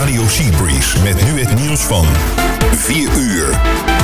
Radio Seabreeze met nu het nieuws van 4 uur.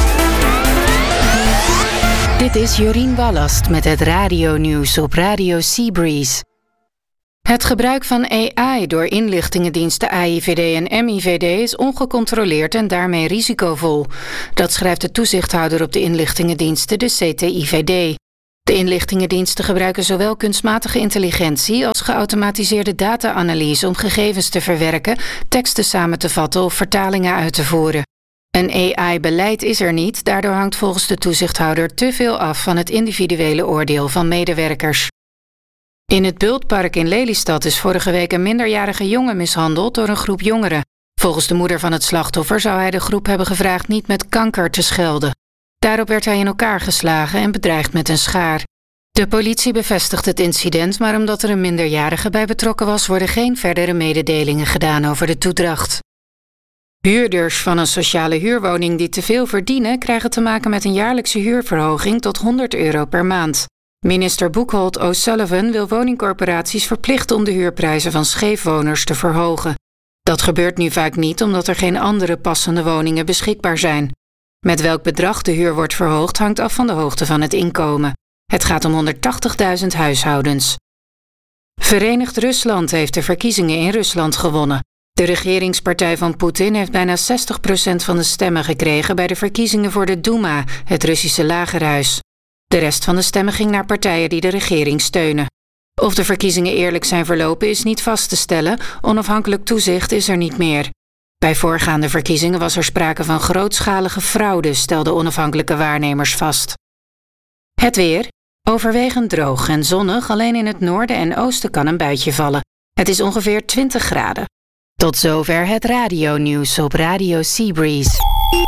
Dit is Jorien Wallast met het radionieuws op Radio Seabreeze. Het gebruik van AI door inlichtingendiensten AIVD en MIVD is ongecontroleerd en daarmee risicovol. Dat schrijft de toezichthouder op de inlichtingendiensten, de CTIVD. De inlichtingendiensten gebruiken zowel kunstmatige intelligentie als geautomatiseerde data-analyse om gegevens te verwerken, teksten samen te vatten of vertalingen uit te voeren. Een AI-beleid is er niet, daardoor hangt volgens de toezichthouder te veel af van het individuele oordeel van medewerkers. In het Bultpark in Lelystad is vorige week een minderjarige jongen mishandeld door een groep jongeren. Volgens de moeder van het slachtoffer zou hij de groep hebben gevraagd niet met kanker te schelden. Daarop werd hij in elkaar geslagen en bedreigd met een schaar. De politie bevestigt het incident, maar omdat er een minderjarige bij betrokken was, worden geen verdere mededelingen gedaan over de toedracht. Huurders van een sociale huurwoning die te veel verdienen, krijgen te maken met een jaarlijkse huurverhoging tot €100 per maand. Minister Buchholz O'Sullivan wil woningcorporaties verplichten om de huurprijzen van scheefwoners te verhogen. Dat gebeurt nu vaak niet omdat er geen andere passende woningen beschikbaar zijn. Met welk bedrag de huur wordt verhoogd hangt af van de hoogte van het inkomen. Het gaat om 180.000 huishoudens. Verenigd Rusland heeft de verkiezingen in Rusland gewonnen. De regeringspartij van Poetin heeft bijna 60% van de stemmen gekregen bij de verkiezingen voor de Duma, het Russische lagerhuis. De rest van de stemmen ging naar partijen die de regering steunen. Of de verkiezingen eerlijk zijn verlopen is niet vast te stellen, onafhankelijk toezicht is er niet meer. Bij voorgaande verkiezingen was er sprake van grootschalige fraude, stelden onafhankelijke waarnemers vast. Het weer. Overwegend droog en zonnig, alleen in het noorden en oosten kan een buitje vallen. Het is ongeveer 20 graden. Tot zover het radionieuws op Radio Seabreeze.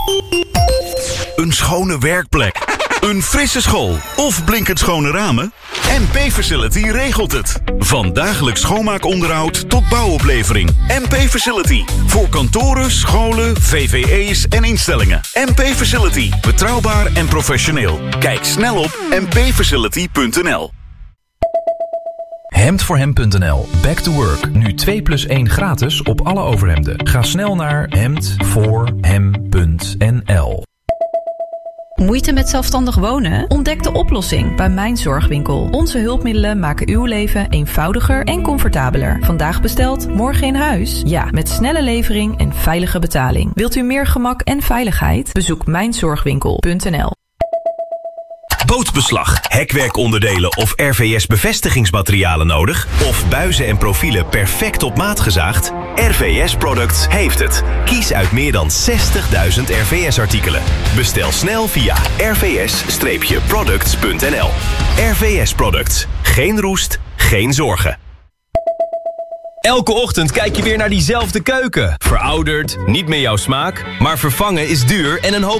Een schone werkplek, een frisse school of blinkend schone ramen? MP Facility regelt het. Van dagelijks schoonmaakonderhoud tot bouwoplevering. MP Facility. Voor kantoren, scholen, VVE's en instellingen. MP Facility. Betrouwbaar en professioneel. Kijk snel op mpfacility.nl. Hemdvoorhem.nl. Back to work. Nu 2+1 gratis op alle overhemden. Ga snel naar hemdvoorhem.nl. Moeite met zelfstandig wonen? Ontdek de oplossing bij Mijn Zorgwinkel. Onze hulpmiddelen maken uw leven eenvoudiger en comfortabeler. Vandaag besteld, morgen in huis? Ja, met snelle levering en veilige betaling. Wilt u meer gemak en veiligheid? Bezoek mijnzorgwinkel.nl. Bootbeslag, hekwerkonderdelen of RVS-bevestigingsmaterialen nodig? Of buizen en profielen perfect op maat gezaagd? RVS Products heeft het. Kies uit meer dan 60.000 RVS-artikelen. Bestel snel via rvs-products.nl. RVS Products. Geen roest, geen zorgen. Elke ochtend kijk je weer naar diezelfde keuken. Verouderd, niet meer jouw smaak, maar vervangen is duur en een hoop